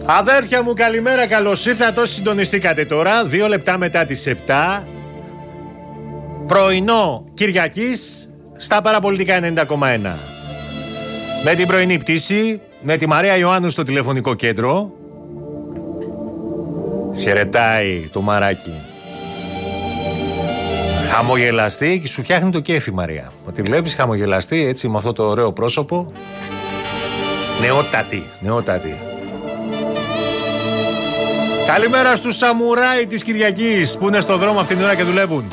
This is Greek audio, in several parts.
Αδέρφια μου, καλημέρα, καλώς ήρθατε. Όσοι συντονιστήκατε τώρα, 2 λεπτά μετά τις 7. Πρωινό Κυριακής στα Παραπολιτικά 90,1. Με την πρωινή πτήση, με τη Μαρία Ιωάννου στο τηλεφωνικό κέντρο. Χαιρετάει το μαράκι. Χαμογελαστή και σου φτιάχνει το κέφι, Μαρία. Ότι βλέπεις χαμογελαστή έτσι με αυτό το ωραίο πρόσωπο. Νεότατη. Καλημέρα στους σαμουράι της Κυριακής που είναι στο δρόμο αυτήν την ώρα και δουλεύουν.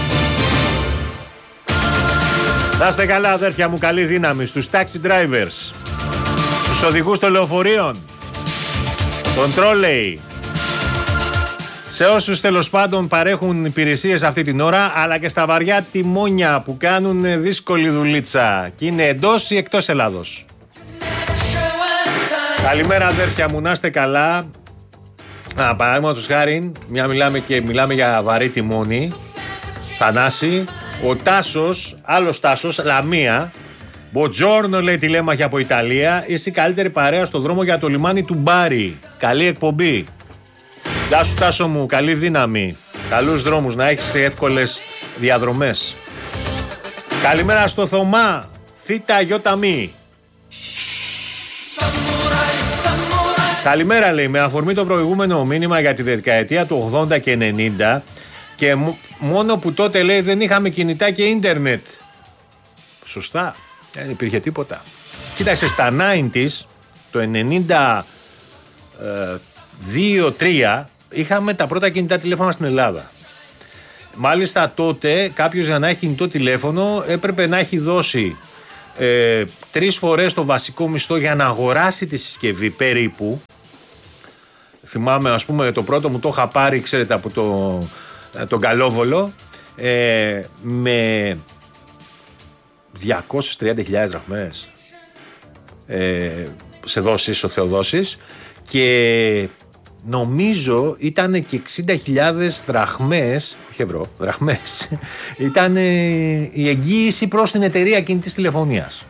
Να είστε καλά, αδέρφια μου, καλή δύναμη στους taxi drivers, στους οδηγούς των λεωφορείων, των τρόλεϊ, σε όσους τέλος πάντων παρέχουν υπηρεσίες αυτή την ώρα, αλλά και στα βαριά τιμόνια που κάνουν δύσκολη δουλίτσα και είναι εντός ή εκτός Ελλάδος. Καλημέρα, αδέρφια μου, να είστε καλά. Παραδείγματος χάρη, μιλάμε για βαρύ τιμόνι. Θανάση, ο Τάσος, άλλος Τάσος, Λαμία. Μποτζόρνο, λέει τηλέμαχη από Ιταλία. Είσαι η καλύτερη παρέα στο δρόμο για το λιμάνι του Μπάρι. Καλή εκπομπή. Γεια σου, Τάσο μου, καλή δύναμη. Καλούς δρόμους, να έχεις εύκολες διαδρομές. Καλημέρα στο Θωμά, Θήτα Ιώτα Μη. Καλημέρα, λέει, με αφορμή το προηγούμενο μήνυμα για τη δεκαετία του 80 και 90 και μόνο που τότε, λέει, δεν είχαμε κινητά και ίντερνετ. Σωστά, δεν υπήρχε τίποτα. Κοίταξε, στα 90's, το 92-3 είχαμε τα πρώτα κινητά τηλέφωνα στην Ελλάδα. Μάλιστα τότε κάποιος για να έχει κινητό τηλέφωνο έπρεπε να έχει δώσει 3 φορές το βασικό μισθό για να αγοράσει τη συσκευή περίπου. Θυμάμαι, ας πούμε, το πρώτο μου το είχα πάρει, ξέρετε, από τον Καλόβολο με 230.000 δραχμές σε δόσεις ο Θεοδόσης και νομίζω ήταν και 60.000 δραχμές, όχι ευρώ, δραχμές, ήταν η εγγύηση προς την εταιρεία κινητής τηλεφωνίας.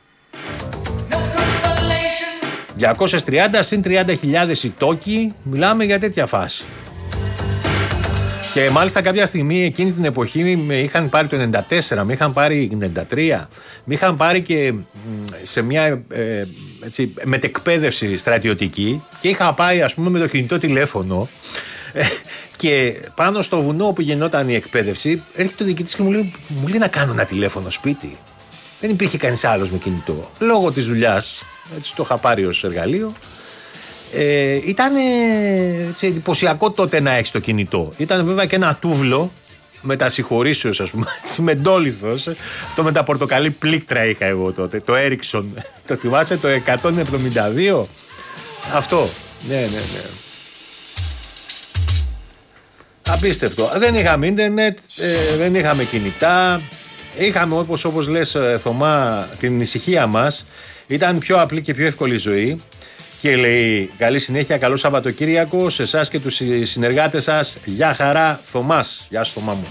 230 συν 30.000 οι τόκοι, μιλάμε για τέτοια φάση. Και μάλιστα κάποια στιγμή εκείνη την εποχή με είχαν πάρει το 94, με είχαν πάρει 93, με είχαν πάρει και σε μια έτσι, μετεκπαίδευση στρατιωτική και είχα πάει, ας πούμε, με το κινητό τηλέφωνο και πάνω στο βουνό που γινόταν η εκπαίδευση έρχεται ο διοικητής και μου λέει να κάνω ένα τηλέφωνο σπίτι. Δεν υπήρχε κανείς άλλος με κινητό. Λόγω της δουλειάς, έτσι το είχα πάρει ως εργαλείο. Ήταν εντυπωσιακό τότε να έχεις το κινητό. Ήταν βέβαια και ένα τούβλο με τα συγχωρήσεως, ας πούμε, με ντόλιθος. Αυτό με τα πορτοκαλί πλήκτρα είχα εγώ τότε. Το Ericsson. Το θυμάσαι, το 172. Αυτό. Ναι. Απίστευτο. Δεν είχαμε ίντερνετ, δεν είχαμε κινητά. Είχαμε, όπως λες, Θωμά, την ησυχία μας. Ήταν πιο απλή και πιο εύκολη ζωή. Και λέει, καλή συνέχεια, καλό Σαββατοκύριακο σε εσάς και τους συνεργάτες σας. Γεια χαρά, Θωμάς. Γεια σου, Θωμά μου.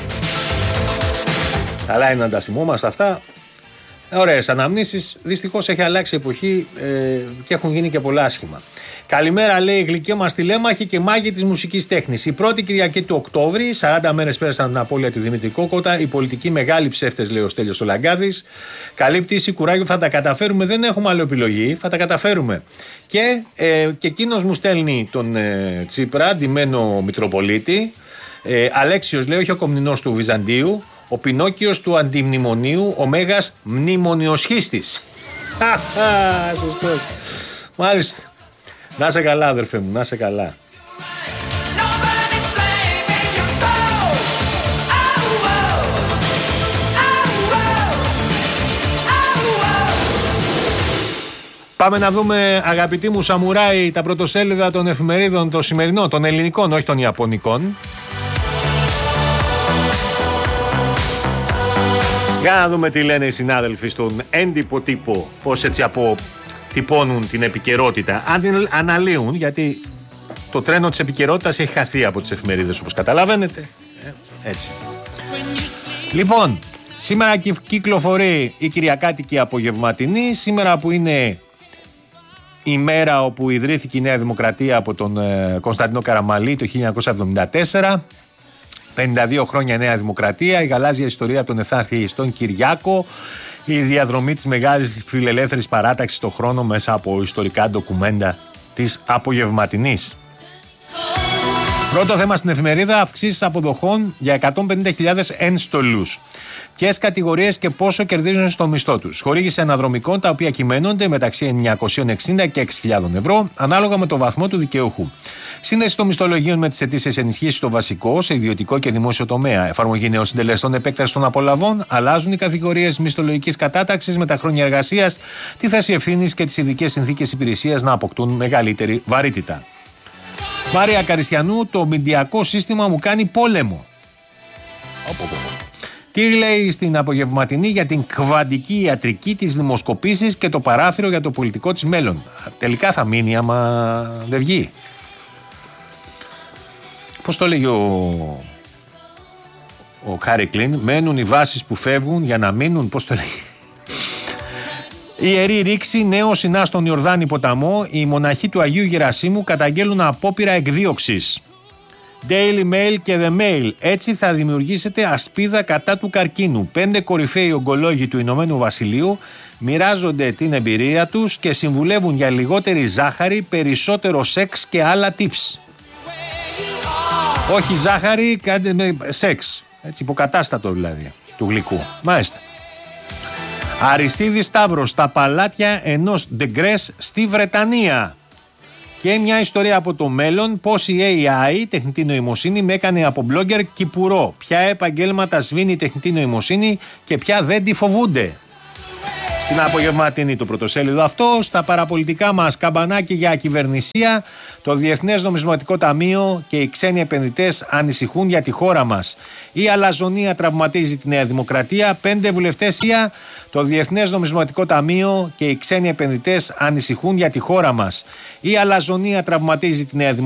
Καλά είναι να τα θυμόμαστε αυτά. Ωραίες αναμνήσεις. Δυστυχώς έχει αλλάξει η εποχή και έχουν γίνει και πολλά άσχημα. Καλημέρα, λέει, γλυκοί μας τηλέμαχοι και μάγοι της μουσικής τέχνης. Η πρώτη Κυριακή του Οκτώβρη, 40 μέρες πέρασαν την απώλεια του Δημήτρη Κόκοτα. Οι πολιτικοί μεγάλοι ψεύτες, λέει ο Στέλιος Ολαγκάδης. Καλή πτήση, κουράγιο, θα τα καταφέρουμε. Δεν έχουμε άλλη επιλογή. Θα τα καταφέρουμε. Και εκείνος μου στέλνει τον Τσίπρα, ντυμένο Μητροπολίτη. Αλέξιος, λέει, όχι ο Κομνηνός του Βυζαντίου. Ο Πινόκιος του Αντιμνημονίου, ο Μέγας Μνημονιοσχίστης. Σωστός. Μάλιστα. Να σε καλά, αδερφέ μου, να σε καλά. Πάμε να δούμε, αγαπητοί μου σαμουράι, τα πρωτοσέλιδα των εφημερίδων των σημερινών, των ελληνικών, όχι των ιαπωνικών. Για να δούμε τι λένε οι συνάδελφοι στον έντυπο τύπο, πώς έτσι αποτυπώνουν την επικαιρότητα. Αν αναλύουν, γιατί το τρένο της επικαιρότητας έχει χαθεί από τις εφημερίδες, όπως καταλαβαίνετε. Έτσι. Λοιπόν, σήμερα κυκλοφορεί η Κυριακάτικη Απογευματινή, σήμερα που είναι ημέρα όπου ιδρύθηκε η Νέα Δημοκρατία από τον Κωνσταντίνο Καραμαλή το 1974. 52 χρόνια Νέα Δημοκρατία, η γαλάζια ιστορία των εθναρχιστών Κυριάκο, η διαδρομή της μεγάλης φιλελεύθερης παράταξης στον χρόνο μέσα από ιστορικά ντοκουμέντα της απογευματινής. Πρώτο θέμα στην εφημερίδα: αυξήσεις αποδοχών για 150.000 ενστολούς. Ποιες κατηγορίες και πόσο κερδίζουν στο μισθό τους. Χορήγηση αναδρομικών τα οποία κυμαίνονται μεταξύ 960 και 6.000 ευρώ, ανάλογα με το βαθμό του δικαιούχου. Σύνδεση των μισθολογίων με τις αιτήσεις ενισχύσεις στο βασικό, σε ιδιωτικό και δημόσιο τομέα. Εφαρμογή νέων συντελεστών, επέκταση των απολαβών. Αλλάζουν οι κατηγορίες μισθολογικής κατάταξης με τα χρόνια εργασίας, τη θέση ευθύνης και τις ειδικές συνθήκες υπηρεσίας να αποκτούν μεγαλύτερη βαρύτητα. Μάρια Καριστιανού: το μηντιακό σύστημα μου κάνει πόλεμο. Τι λέει στην απογευματινή για την κβαντική ιατρική, τις δημοσκοπήσεις και το παράθυρο για το πολιτικό της μέλλον. Τελικά θα μείνει άμα δεν βγει. Πώς το λέγει ο Χάρι Κλίν, μένουν οι βάσεις που φεύγουν για να μείνουν, πώς το λέγει. Η Ιερή Ρήξη, νέο συνά στον Ιορδάνη ποταμό, οι μοναχοί του Αγίου Γερασίμου καταγγέλουν απόπειρα εκδίωξης. Daily Mail και The Mail. Έτσι θα δημιουργήσετε ασπίδα κατά του καρκίνου. 5 κορυφαίοι ογκολόγοι του Ηνωμένου Βασιλείου μοιράζονται την εμπειρία τους και συμβουλεύουν για λιγότερη ζάχαρη, περισσότερο σεξ και άλλα tips. Όχι ζάχαρη, κάντε με σεξ. Έτσι, υποκατάστατο δηλαδή του γλυκού. Μάλιστα. Αριστίδης Σταύρος, στα παλάτια ενός Ντεγκρές στη Βρετανία. Και μια ιστορία από το μέλλον, πώς η AI, τεχνητή νοημοσύνη, με έκανε από blogger κυπουρό. Ποια επαγγέλματα σβήνει η τεχνητή νοημοσύνη και ποια δεν τη φοβούνται. Στην απογευματινή το πρωτοσέλιδο αυτό. Στα παραπολιτικά μας, καμπανάκι για ακυβερνησία. Το Διεθνές Νομισματικό Ταμείο και οι ξένοι επενδυτές ανησυχούν για τη χώρα μας. Η αλαζονία τραυματίζει τη Νέα Δημοκρατία. 5 βουλευτές. Το Διεθνές Νομισματικό Ταμείο και οι ξένοι επενδυτές ανησυχούν για τη χώρα μας. Η αλαζονία τραυματίζει τη Νέα Δημοκρατία.